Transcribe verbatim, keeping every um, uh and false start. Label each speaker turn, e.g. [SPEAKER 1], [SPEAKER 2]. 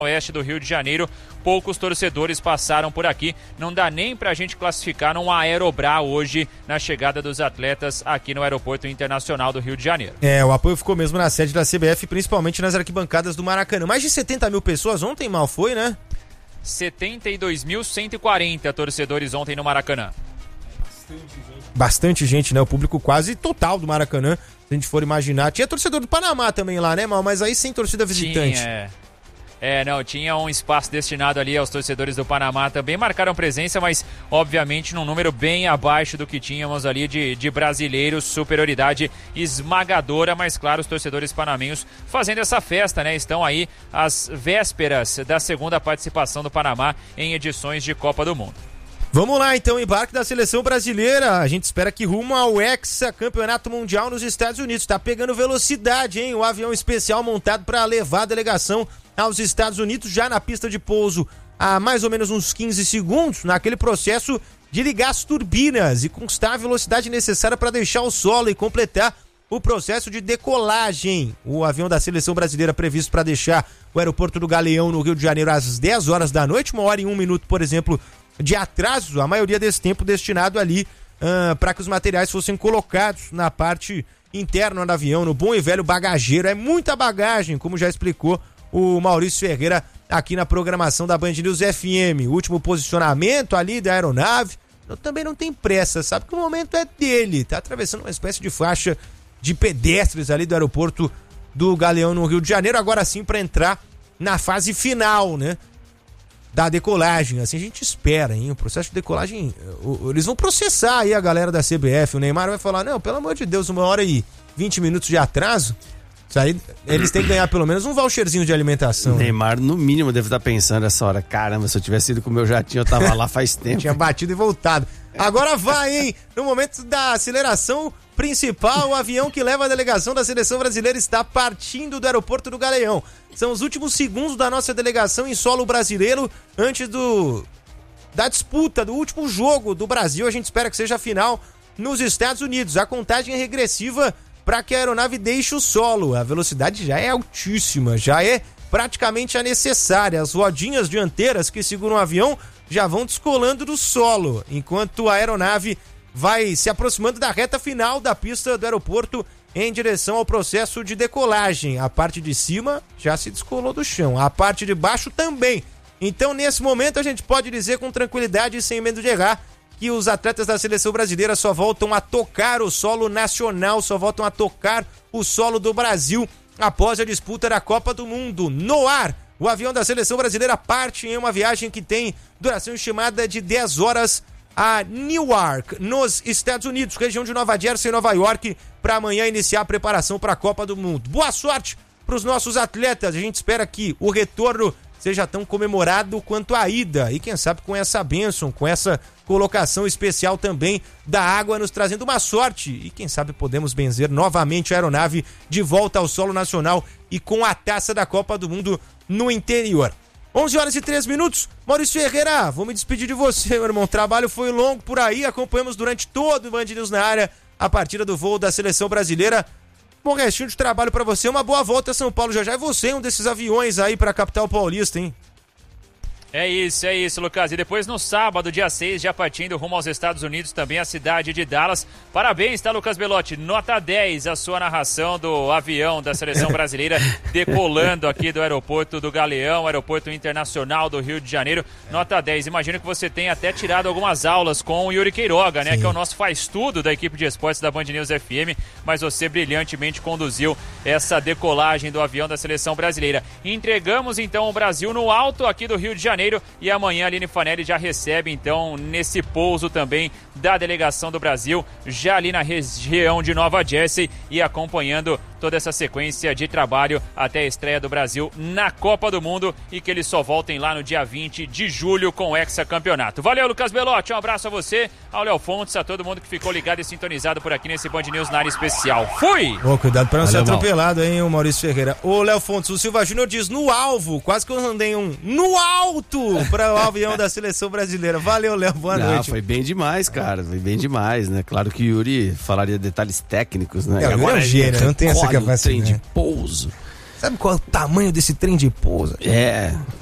[SPEAKER 1] oeste do Rio de Janeiro. Poucos torcedores passaram por aqui. Não dá nem pra gente classificar num aerobrá hoje na chegada dos atletas aqui no Aeroporto Internacional do Rio de Janeiro.
[SPEAKER 2] É, o apoio ficou mesmo na sede da C B F, principalmente nas arquibancadas do Maracanã. Mais de setenta mil pessoas ontem, mal foi, né?
[SPEAKER 1] setenta e dois mil cento e quarenta torcedores ontem no Maracanã.
[SPEAKER 2] Bastante gente. Bastante gente, né? O público quase total do Maracanã, se a gente for imaginar. Tinha torcedor do Panamá também lá, né, Mal? Mas aí sem torcida visitante.
[SPEAKER 1] Tinha, é. É, não, tinha um espaço destinado ali aos torcedores do Panamá, também marcaram presença, mas obviamente num número bem abaixo do que tínhamos ali de, de brasileiros, superioridade esmagadora, mas claro, os torcedores panamenhos fazendo essa festa, né, estão aí às vésperas da segunda participação do Panamá em edições de Copa do Mundo.
[SPEAKER 2] Vamos lá então, embarque da seleção brasileira, a gente espera que rumo ao Hexa Campeonato Mundial nos Estados Unidos, tá pegando velocidade, hein, o avião especial montado para levar a delegação aos Estados Unidos, já na pista de pouso há mais ou menos uns quinze segundos, naquele processo de ligar as turbinas e conquistar a velocidade necessária para deixar o solo e completar o processo de decolagem. O avião da seleção brasileira previsto para deixar o aeroporto do Galeão no Rio de Janeiro às dez horas da noite, uma hora e um minuto, por exemplo, de atraso, a maioria desse tempo destinado ali uh, para que os materiais fossem colocados na parte interna do avião, no bom e velho bagageiro. É muita bagagem, como já explicou o Maurício Ferreira aqui na programação da Band News F M. O último posicionamento ali da aeronave, também não tem pressa, sabe que o momento é dele, tá atravessando uma espécie de faixa de pedestres ali do aeroporto do Galeão no Rio de Janeiro, agora sim para entrar na fase final, né, da decolagem. Assim a gente espera, hein, o processo de decolagem, eles vão processar aí a galera da C B F, o Neymar vai falar, não, pelo amor de Deus, uma hora e vinte minutos de atraso. Isso aí, eles têm que ganhar pelo menos um voucherzinho de alimentação.
[SPEAKER 3] Neymar, né? No mínimo, deve estar pensando essa hora. Caramba, se eu tivesse ido com o meu jatinho, eu tava lá faz tempo.
[SPEAKER 2] Tinha batido e voltado. Agora vai, hein? No momento da aceleração principal, o avião que leva a delegação da seleção brasileira está partindo do aeroporto do Galeão. São os últimos segundos da nossa delegação em solo brasileiro antes do da disputa, do último jogo do Brasil. A gente espera que seja a final nos Estados Unidos. A contagem é regressiva para que a aeronave deixe o solo. A velocidade já é altíssima, já é praticamente a necessária. As rodinhas dianteiras que seguram o avião já vão descolando do solo, enquanto a aeronave vai se aproximando da reta final da pista do aeroporto em direção ao processo de decolagem. A parte de cima já se descolou do chão, a parte de baixo também. Então, nesse momento, a gente pode dizer com tranquilidade e sem medo de errar que os atletas da seleção brasileira só voltam a tocar o solo nacional, só voltam a tocar o solo do Brasil após a disputa da Copa do Mundo. No ar, o avião da seleção brasileira parte em uma viagem que tem duração estimada de dez horas a Newark, nos Estados Unidos, região de Nova Jersey e Nova York, para amanhã iniciar a preparação para a Copa do Mundo. Boa sorte para os nossos atletas, a gente espera que o retorno seja tão comemorado quanto a ida, e quem sabe com essa bênção, com essa colocação especial também da água, nos trazendo uma sorte, e quem sabe podemos benzer novamente a aeronave de volta ao solo nacional e com a taça da Copa do Mundo no interior. onze horas e três minutos, Maurício Ferreira, vou me despedir de você, meu irmão, o trabalho foi longo por aí, acompanhamos durante todo o Band News na área a partida do voo da seleção brasileira. Bom restinho de trabalho pra você, uma boa volta a São Paulo já já, e você um desses aviões aí pra capital paulista, hein?
[SPEAKER 1] É isso, é isso, Lucas. E depois no sábado, dia seis, já partindo rumo aos Estados Unidos, também a cidade de Dallas. Parabéns, tá, Lucas Belotti? Nota dez a sua narração do avião da seleção brasileira decolando aqui do aeroporto do Galeão, aeroporto internacional do Rio de Janeiro. Nota dez. Imagino que você tenha até tirado algumas aulas com o Yuri Queiroga, né? Sim. Que é o nosso faz-tudo da equipe de esportes da Band News F M, mas você brilhantemente conduziu essa decolagem do avião da seleção brasileira. Entregamos, então, o Brasil no alto aqui do Rio de Janeiro. E amanhã a Aline Fanelli já recebe, então, nesse pouso também da delegação do Brasil, já ali na região de Nova Jersey, e acompanhando toda essa sequência de trabalho até a estreia do Brasil na Copa do Mundo, e que eles só voltem lá no dia vinte de julho com o hexacampeonato. Valeu, Lucas Belotti, um abraço a você, ao Léo Fontes, a todo mundo que ficou ligado e sintonizado por aqui nesse Band News na área especial. Fui!
[SPEAKER 2] Ô, cuidado pra não ser atropelado, hein, o Maurício Ferreira. Ô, Léo Fontes, o Silva Júnior diz no alvo, quase que eu andei um no alto para o avião da seleção brasileira. Valeu, Léo, boa
[SPEAKER 3] não,
[SPEAKER 2] noite.
[SPEAKER 3] Foi bem demais, cara, foi bem demais, né? Claro que o Yuri falaria detalhes técnicos, né?
[SPEAKER 2] É,
[SPEAKER 3] agora
[SPEAKER 2] é um gênio, não tem essa capacidade.
[SPEAKER 3] Um trem de pouso.
[SPEAKER 2] Sabe qual é o tamanho desse trem de pouso?
[SPEAKER 3] É.